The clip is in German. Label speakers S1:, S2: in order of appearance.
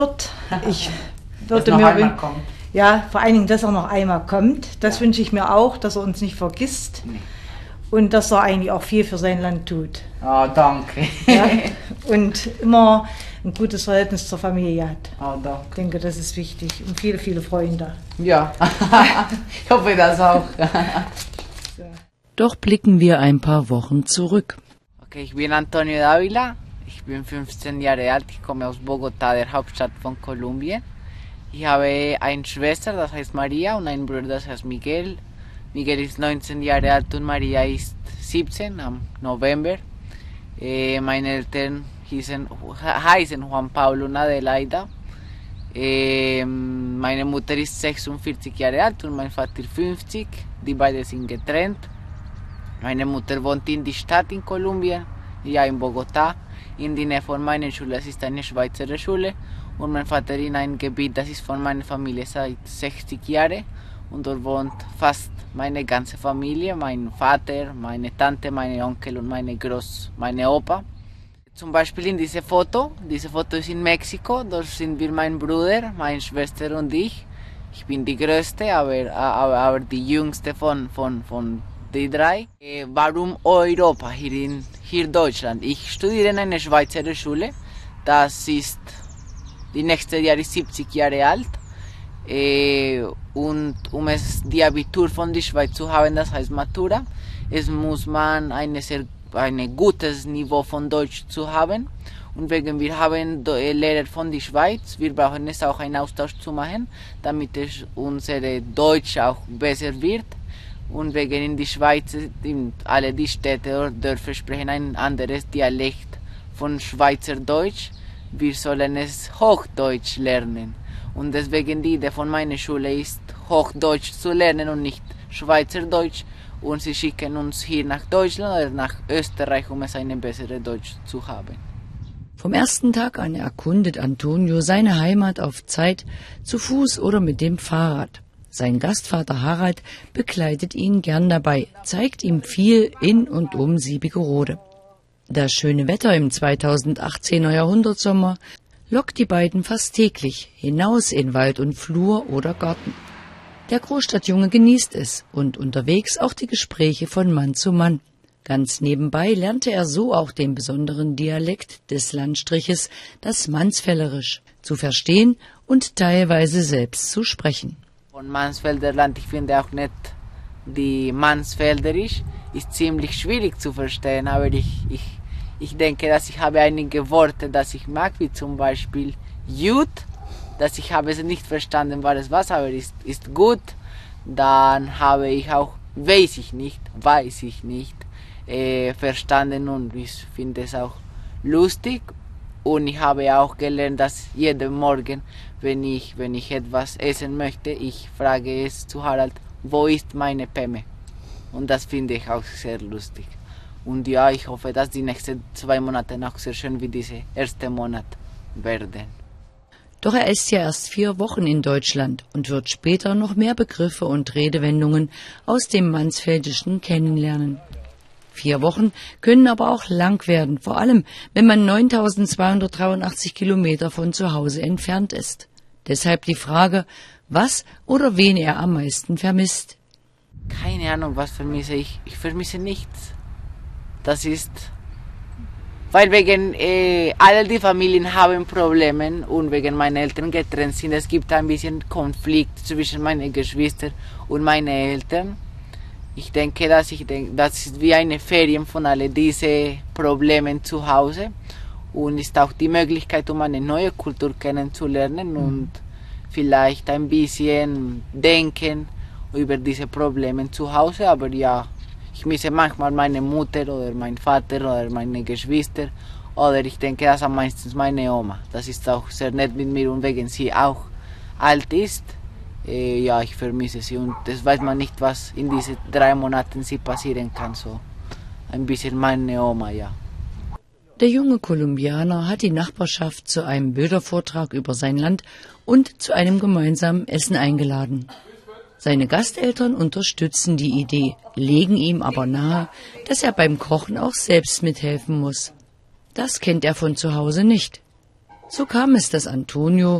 S1: Ich würde mir wünschen, ja, vor allen Dingen, dass er noch einmal kommt. Das wünsche ich mir auch, dass er uns nicht vergisst. Nee. Und dass er eigentlich auch viel für sein Land tut.
S2: Oh, danke.
S1: Ja, und immer ein gutes Verhältnis zur Familie hat.
S2: Oh, danke.
S1: Ich denke, das ist wichtig. Und viele, viele Freunde.
S2: Ja, ich hoffe das auch.
S3: Doch blicken wir ein paar Wochen zurück.
S2: Okay, ich bin Antonio Dávila. Ich bin 15 Jahre alt. Ich komme aus Bogotá, der Hauptstadt von Kolumbien. Ich habe eine Schwester, das heißt Maria, und einen Bruder, das heißt Miguel. Miguel ist 19 Jahre alt und Maria ist 17 am November. Meine Eltern heißen Juan Pablo und Adelaida. Meine Mutter ist 46 Jahre alt und mein Vater 50. Die beiden sind getrennt. Meine Mutter wohnt in der Stadt in Kolumbien, ja in Bogotá. In der Nähe von meiner Schule, das ist eine Schweizer Schule. Und mein Vater in einem Gebiet, das ist von meiner Familie seit 60 Jahren. Und dort wohnt fast meine ganze Familie, mein Vater, meine Tante, meine Onkel und meine Opa. Zum Beispiel in diese Foto ist in Mexiko, dort sind wir mein Bruder, meine Schwester und ich. Ich bin die Größte, aber die Jüngste von die drei. Warum Europa, hier Deutschland? Ich studiere in einer Schweizer Schule, das ist, die nächste Jahr ist 70 Jahre alt. Und um es die Abitur von der Schweiz zu haben, das heißt Matura, muss man ein gutes Niveau von Deutsch zu haben. Und wegen wir haben Lehrer von der Schweiz, wir brauchen es auch einen Austausch zu machen, damit unsere Deutsch auch besser wird. Und wegen in der Schweiz, in alle die Städte oder Dörfer sprechen ein anderes Dialekt von Schweizerdeutsch. Wir sollen es Hochdeutsch lernen. Und deswegen die Idee von meiner Schule ist, Hochdeutsch zu lernen und nicht Schweizerdeutsch. Und sie schicken uns hier nach Deutschland oder nach Österreich, um es eine bessere Deutsch zu haben.
S3: Vom ersten Tag an erkundet Antonio seine Heimat auf Zeit, zu Fuß oder mit dem Fahrrad. Sein Gastvater Harald begleitet ihn gern dabei, zeigt ihm viel in und um Siebigerode. Das schöne Wetter im 2018er Jahrhundertsommer lockt die beiden fast täglich hinaus in Wald und Flur oder Garten. Der Großstadtjunge genießt es und unterwegs auch die Gespräche von Mann zu Mann. Ganz nebenbei lernte er so auch den besonderen Dialekt des Landstriches, das Mansfellerisch, zu verstehen und teilweise selbst zu sprechen.
S2: Von Mansfelderland, ich finde auch nicht, die Mansfelderisch ist ziemlich schwierig zu verstehen, aber ich denke, dass ich habe einige Worte, dass ich mag, wie zum Beispiel Jut, dass ich habe es nicht verstanden, was, aber ist gut. Dann habe ich auch, weiß ich nicht, verstanden und ich finde es auch lustig. Und ich habe auch gelernt, dass jeden Morgen, wenn ich etwas essen möchte, ich frage es zu Harald, wo ist meine Pemme? Und das finde ich auch sehr lustig. Und ja, ich hoffe, dass die nächsten 2 Monate auch sehr schön wie diese erste Monat werden.
S3: Doch er ist ja erst 4 Wochen in Deutschland und wird später noch mehr Begriffe und Redewendungen aus dem Mansfeldischen kennenlernen. 4 Wochen können aber auch lang werden, vor allem wenn man 9.283 Kilometer von zu Hause entfernt ist. Deshalb die Frage, was oder wen er am meisten vermisst.
S2: Keine Ahnung, was vermisse ich. Ich vermisse nichts. Das ist, weil wegen alle die Familien haben Probleme und wegen meinen Eltern getrennt sind. Es gibt ein bisschen Konflikt zwischen meinen Geschwistern und meinen Eltern. Ich denke, das ist wie eine Ferien von all diesen Problemen zu Hause und ist auch die Möglichkeit, um eine neue Kultur kennenzulernen und vielleicht ein bisschen denken über diese Probleme zu Hause. Aber ja, ich misse manchmal meine Mutter oder meinen Vater oder meine Geschwister oder ich denke, das am meisten meine Oma. Das ist auch sehr nett mit mir und wegen sie auch alt ist. Ja, ich vermisse sie und das weiß man nicht, was in diesen 3 Monaten sie passieren kann. So ein bisschen meine Oma, ja.
S3: Der junge Kolumbianer hat die Nachbarschaft zu einem Bildervortrag über sein Land und zu einem gemeinsamen Essen eingeladen. Seine Gasteltern unterstützen die Idee, legen ihm aber nahe, dass er beim Kochen auch selbst mithelfen muss. Das kennt er von zu Hause nicht. So kam es, dass Antonio